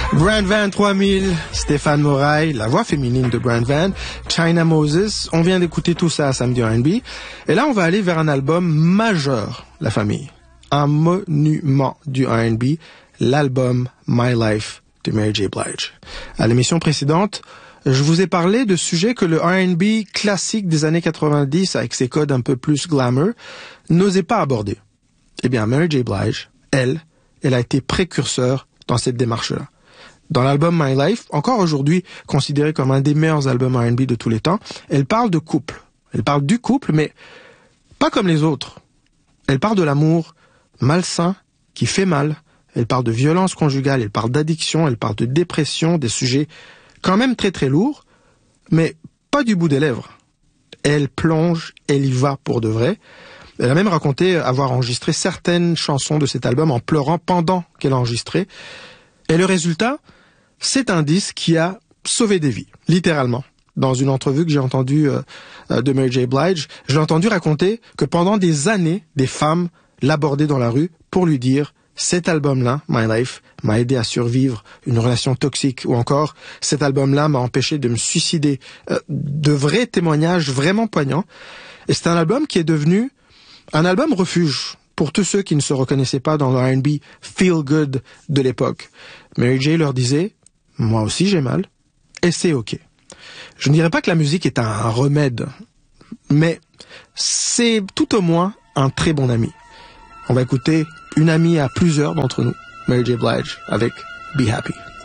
Brand Van 3000, Stéphane Morail, la voix féminine de Brand Van, China Moses, on vient d'écouter tout ça à Samedi R&B. Et là, on va aller vers un album majeur, la famille. Un monument du R&B, l'album My Life de Mary J. Blige. À l'émission précédente, je vous ai parlé de sujets que le R&B classique des années 90, avec ses codes un peu plus glamour, n'osait pas aborder. Eh bien, Mary J. Blige, elle a été précurseur dans cette démarche-là. Dans l'album My Life, encore aujourd'hui considéré comme un des meilleurs albums R&B de tous les temps, elle parle de couple. Elle parle du couple, mais pas comme les autres. Elle parle de l'amour malsain qui fait mal. Elle parle de violence conjugale, elle parle d'addiction, elle parle de dépression, des sujets quand même très très lourds, mais pas du bout des lèvres. Elle plonge, elle y va pour de vrai. Elle a même raconté avoir enregistré certaines chansons de cet album en pleurant pendant qu'elle enregistrait. Et le résultat, c'est un disque qui a sauvé des vies, littéralement. Dans une entrevue que j'ai entendue de Mary J. Blige, je l'ai entendu raconter que pendant des années, des femmes l'abordaient dans la rue pour lui dire « Cet album-là, My Life, m'a aidé à survivre une relation toxique » ou encore « Cet album-là m'a empêché de me suicider ». De vrais témoignages vraiment poignants. Et c'est un album qui est devenu un album refuge pour tous ceux qui ne se reconnaissaient pas dans le R&B feel good de l'époque. Mary J. leur disait « Moi aussi j'ai mal, et c'est ok ». Je ne dirais pas que la musique est un remède, mais c'est tout au moins un très bon ami. On va écouter une amie à plusieurs d'entre nous, Mary J. Blige, avec Be Happy.